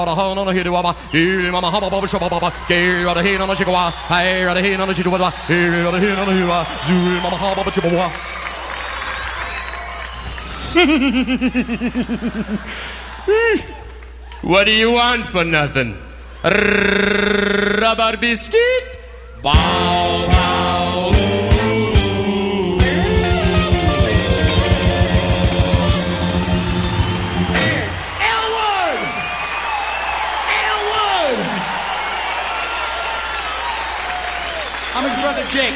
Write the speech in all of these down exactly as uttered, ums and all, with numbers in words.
What do you want for nothing? Rubber biscuit? Bow, bow. Elwood! Elwood! I'm his brother Jake.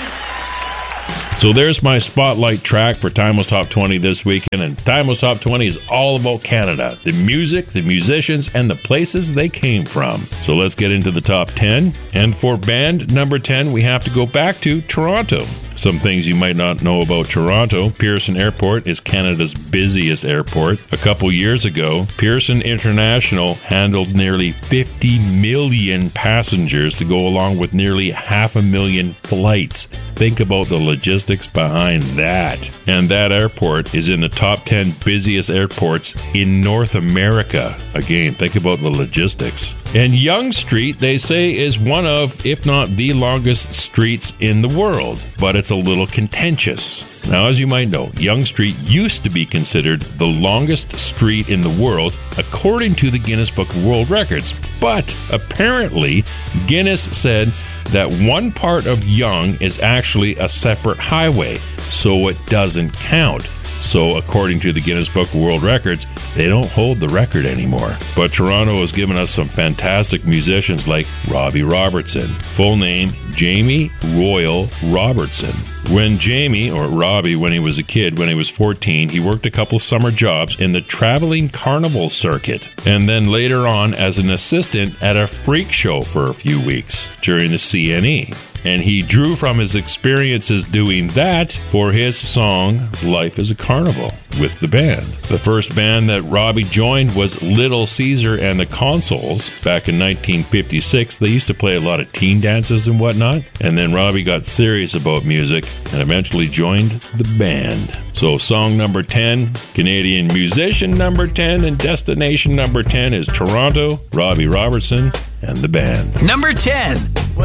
So there's my spotlight track for Timeless Top twenty this weekend, and Timeless Top twenty is all about Canada, the music, the musicians, and the places they came from. So let's get into the top ten, and for band number ten, we have to go back to Toronto. Some things you might not know about Toronto. Pearson Airport is Canada's busiest airport. A couple years ago, Pearson International handled nearly fifty million passengers to go along with nearly half a million flights. Think about the logistics behind that. And that airport is in the top ten busiest airports in North America. Again, think about the logistics. And Yonge Street, they say, is one of, if not the longest streets in the world. But it's a little contentious. Now, as you might know, Yonge Street used to be considered the longest street in the world, according to the Guinness Book of World Records. But apparently, Guinness said that one part of Yonge is actually a separate highway, so it doesn't count. So, according to the Guinness Book of World Records, they don't hold the record anymore. But Toronto has given us some fantastic musicians like Robbie Robertson. Full name, Jamie Royal Robertson. When Jamie, or Robbie, when he was a kid, when he was fourteen, he worked a couple summer jobs in the traveling carnival circuit, and then later on as an assistant at a freak show for a few weeks during the C N E. And he drew from his experiences doing that for his song, Life is a Carnival, with the band. The first band that Robbie joined was Little Caesar and the Consoles back in nineteen fifty-six. They used to play a lot of teen dances and whatnot. And then Robbie got serious about music and eventually joined the band. So song number ten, Canadian musician number ten, and destination number ten is Toronto, Robbie Robertson, and the band. Number ten.